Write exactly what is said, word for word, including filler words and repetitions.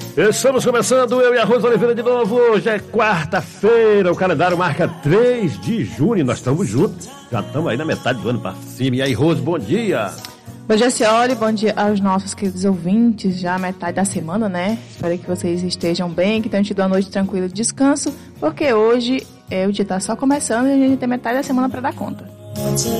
Estamos começando, eu e a Rosa Oliveira de novo. Hoje é quarta-feira, o calendário marca três de junho. Nós estamos juntos, já estamos aí na metade do ano para cima. E aí, Rose, bom dia. Bom dia, Cioli, bom dia aos nossos queridos ouvintes, já metade da semana, né? Espero que vocês estejam bem, que tenham tido uma noite tranquila de descanso, porque hoje é, o dia está só começando e a gente tem metade da semana para dar conta.